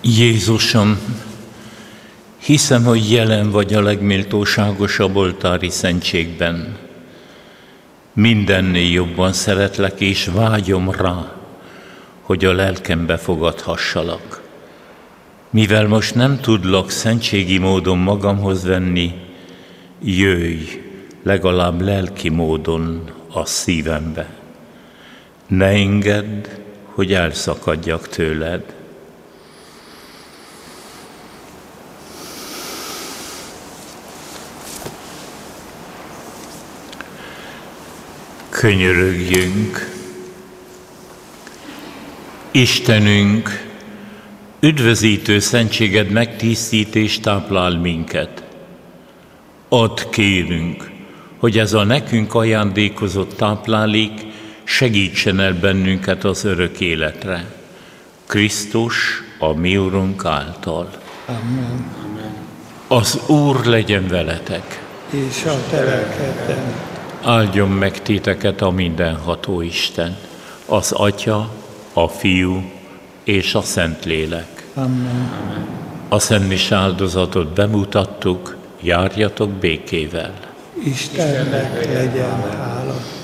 Jézusom, hiszem, hogy jelen vagy a legméltóságosabb oltári szentségben. Mindennél jobban szeretlek, és vágyom rá, hogy a lelkembe fogadhassalak. Mivel most nem tudlak szentségi módon magamhoz venni, jöjj legalább lelki módon a szívembe. Ne engedd, hogy elszakadjak tőled. Könyörögjünk! Istenünk, üdvözítő szentséged megtisztít és táplál minket. Add, kérünk, hogy ez a nekünk ajándékozott táplálék segítsen el bennünket az örök életre. Krisztus, a mi Urunk által. Amen. Az Úr legyen veletek. És a te lelkeddel. Áldjon meg téteket a mindenható Isten, az Atya, a Fiú és a Szentlélek. Amen. A szentmis áldozatot bemutattuk, járjatok békével. Istennek legyen hála.